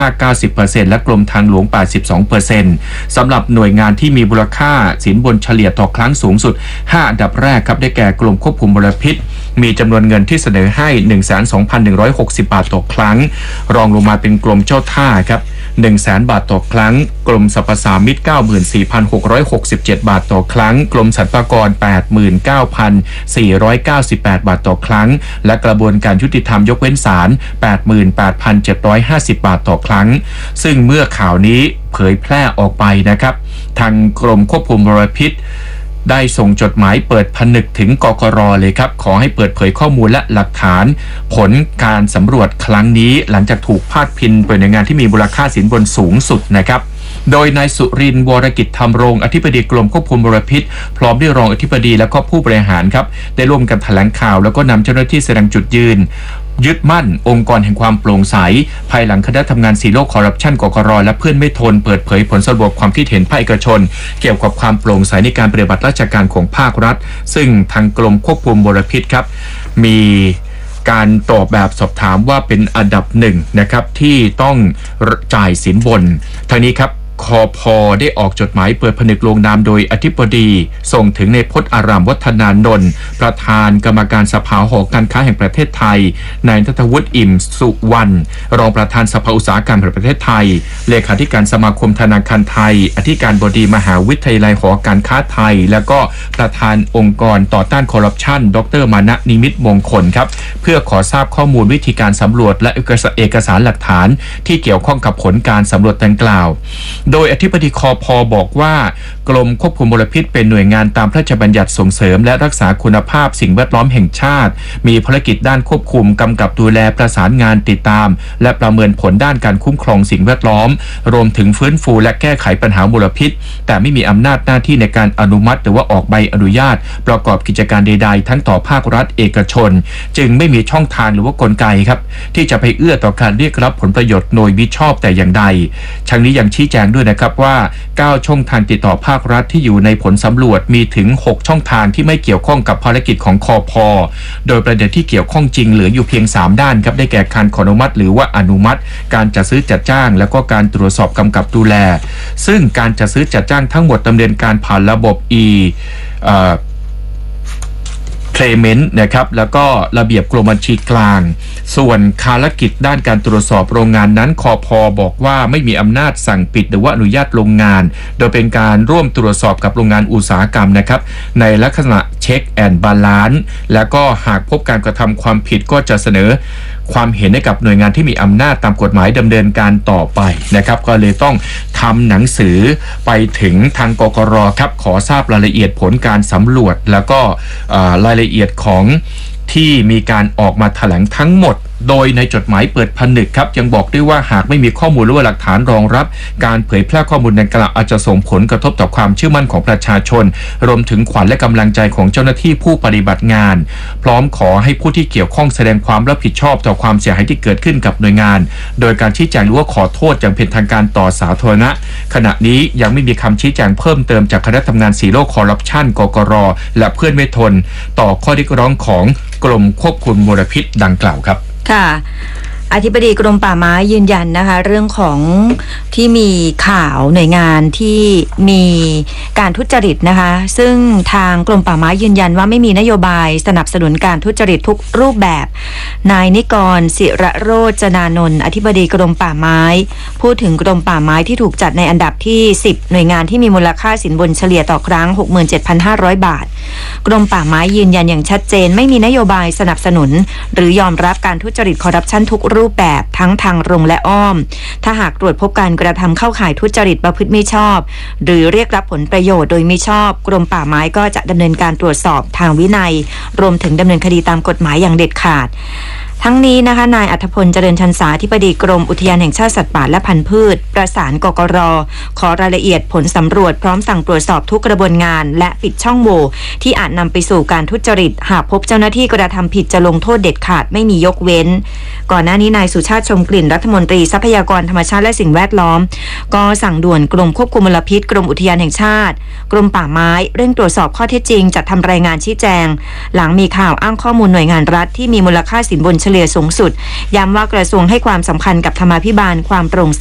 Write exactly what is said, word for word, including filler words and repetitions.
เก้าสิบเปอร์เซ็นต์ และกรมทางหลวง แปดสิบสองเปอร์เซ็นต์ สำหรับหน่วยงานที่มีมูลค่าสินบนเฉลี่ยต่อครั้งสูงสุดห้าอันดับแรกครับได้แก่กรมควบคุมมลพิษมีจำนวนเงินที่เสนอให้ หนึ่งแสนสองพันหนึ่งร้อยหกสิบ บาทต่อครั้งรองลงมาเป็นกรมเจ้าท่าครับ หนึ่งแสน บาทต่อครั้งกรมสรรพสามิต เก้าหมื่นสี่พันหกร้อยหกสิบเจ็ด บาทต่อครั้งกรมสรรพากร แปดหมื่นเก้าพันสี่ร้อยเก้าสิบแปด บาทต่อครั้งและกระบวนการยุติธรรมยกเว้นศาล แปดหมื่นแปดพันเจ็ดร้อยห้าสิบ บาทต่อครั้งซึ่งเมื่อข่าวนี้เผยแพร่ออกไปนะครับทางกรมควบคุมมลพิษได้ส่งจดหมายเปิดผนึกถึงกกร.เลยครับขอให้เปิดเผยข้อมูลและหลักฐานผลการสำรวจครั้งนี้หลังจากถูกพาดพิงไปในงานที่มีมูลค่าสินบนสูงสุดนะครับโดยนายสุรินทร์วรกิจธรรมรงค์อธิบดีกรมควบคุมมลพิษพร้อมด้วยรองอธิบดีและก็ผู้บริหารครับได้ร่วมกันแถลงข่าวแล้วก็นำเจ้าหน้าที่แสดงจุดยืนยึดมั่นองค์กรแห่งความโปร่งใสภายหลังคณะทำงานซีโร่คอร์รัปชันกกร.และเพื่อนไม่ทนเปิดเผยผลสำรวจความคิดเห็นภาคเอกชนเกี่ยวกับความโปร่งใสในการปฏิบัติราชการของภาครัฐซึ่งทางกรมควบคุมมลพิษครับมีการตอบแบบสอบถามว่าเป็นอันดับหนึ่งนะครับที่ต้องจ่ายสินบนทางนี้ครับคพ.ได้ออกจดหมายเปิดผนึกลงนามโดยอธิบดีส่งถึงในพจน์อารามวัฒนานนท์ประธานกรรมการสภาหอการค้าแห่งประเทศไทยนายณัฐวุฒิอิ่มสุวรรณรองประธานสภาอุตสาหกรรมแห่งประเทศไทยเลขาธิการสมาคมธนาคารไทยอธิการบดีมหาวิทยาลัยหอการค้าไทยและก็ประธานองค์กรต่อต้านคอร์รัปชันดรมานะนิมิตมงคลครับเพื่อขอทราบข้อมูลวิธีการสำรวจและเอกสารหลักฐานที่เกี่ยวข้องกับผลการสำรวจดังกล่าวโดยอธิบดีคพ.บอกว่ากรมควบคุมมลพิษเป็นหน่วยงานตามพระราชบัญญัติส่งเสริมและรักษาคุณภาพสิ่งแวดล้อมแห่งชาติมีภารกิจด้านควบคุมกำกับดูแลประสานงานติดตามและประเมินผลด้านการคุ้มครองสิ่งแวดล้อมรวมถึงฟื้นฟูและแก้ไขปัญหามลพิษแต่ไม่มีอำนาจหน้าที่ในการอนุมัติหรือว่าออกใบอนุญาตประกอบกิจการใดๆทั้งต่อภาครัฐเอกชนจึงไม่มีช่องทางหรือว่ากลไกครับที่จะไปเอื้อต่อการเรียกรับผลประโยชน์โดยมิชอบแต่อย่างใดทั้งนี้ยังชี้แจงด้วยนะครับว่าเก้าช่องทางติดต่อภาครัฐที่อยู่ในผลสำรวจมีถึงหกช่องทางที่ไม่เกี่ยวข้องกับภารกิจของคพ.โดยประเด็นที่เกี่ยวข้องจริงเหลืออยู่เพียงสามด้านครับได้แก่การขออนุมัติหรือว่าอนุมัติการจัดซื้อจัดจ้างแล้วก็การตรวจสอบกำกับดูแลซึ่งการจัดซื้อจัดจ้างทั้งหมดดำเนินการผ่านระบบ e เอ่อเคลเมนต์นะครับแล้วก็ระเบียบกรมบัญชีกลางส่วนภารกิจด้านการตรวจสอบโรงงานนั้นคพ.บอกว่าไม่มีอำนาจสั่งปิดหรือว่าอนุญาตโรงงานโดยเป็นการร่วมตรวจสอบกับโรงงานอุตสาหกรรมนะครับในลักษณะเช็คแอนด์บาลานซ์และก็หากพบการกระทำความผิดก็จะเสนอความเห็นให้กับหน่วยงานที่มีอำนาจตามกฎหมายดำเนินการต่อไปนะครับก็เลยต้องทำหนังสือไปถึงทางกกร.ครับขอทราบรายละเอียดผลการสำรวจแล้วก็รายละเอียดของที่มีการออกมาแถลงทั้งหมดโดยในจดหมายเปิดผนึกครับยังบอกด้วยว่าหากไม่มีข้อมูลหรือว่าหลักฐานรองรับการเผยแพร่ข้อมูลดังกล่าวอาจจะส่งผลกระทบต่อความเชื่อมั่นของประชาชนรวมถึงขวัญและกำลังใจของเจ้าหน้าที่ผู้ปฏิบัติงานพร้อมขอให้ผู้ที่เกี่ยวข้องแสดงความรับผิดชอบต่อความเสียหายที่เกิดขึ้นกับหน่วยงานโดยการชี้แจงหรือว่าขอโทษอย่างเป็นทางการต่อสาธารณะขณะนี้ยังไม่มีคำชี้แจงเพิ่มเติมจากคณะทำงานซีโร่คอร์รัปชันกกร.และเพื่อนไม่ทนต่อข้อเรียกร้องของกรมควบคุมมลพิษดังกล่าวครับค่ะอธิบดีกรมป่าไม้ยืนยันนะคะเรื่องของที่มีข่าวหน่วยงานที่มีการทุจริตนะคะซึ่งทางกรมป่าไม้ยืนยันว่าไม่มีนโยบายสนับสนุนการทุจริตทุกรูปแบบนายนิกรศิระโรจนานนท์อธิบดีกรมป่าไม้พูดถึงกรมป่าไม้ที่ถูกจัดในอันดับที่สิบหน่วยงานที่มีมูลค่าสินบนเฉลี่ยต่อครั้ง หกหมื่นเจ็ดพันห้าร้อย บาทกรมป่าไม้ยืนยันอย่างชัดเจนไม่มีนโยบายสนับสนุนหรือยอมรับการทุจริตคอร์รัปชันทุกรูปแบบทั้งทางตรงและอ้อมถ้าหากตรวจพบการกระทำเข้าข่ายทุจริตประพฤติมิชอบหรือเรียกรับผลประโยชน์โดยมิชอบกรมป่าไม้ก็จะดำเนินการตรวจสอบทางวินัยรวมถึงดำเนินคดีตามกฎหมายอย่างเด็ดขาดทั้งนี้นะคะนายอัธพลเจริญชันษาอธิบดีกรมอุทยานแห่งชาติสัตว์ป่าและพันธุ์พืชประสานกกร.ขอรายละเอียดผลสำรวจพร้อมสั่งตรวจสอบทุกกระบวนงานและปิดช่องโหว่ที่อาจนำไปสู่การทุจริตหากพบเจ้าหน้าที่กระทำผิดจะลงโทษเด็ดขาดไม่มียกเว้นก่อนหน้านี้นายสุชาติชมกลิ่นรัฐมนตรีทรัพยากรธรรมชาติและสิ่งแวดล้อมก็สั่งด่วนกรมควบคุมมลพิษกรมอุทยานแห่งชาติกรมป่าไม้เร่งตรวจสอบข้อเท็จจริงจัดทำรายงานชี้แจงหลังมีข่าวอ้างข้อมูลหน่วยงานรัฐที่มีมูลค่าสินบนเฉเฉลี่ยสูงสุดย้ำว่ากระทรวงให้ความสำคัญกับธรรมาภิบาลความโปร่ง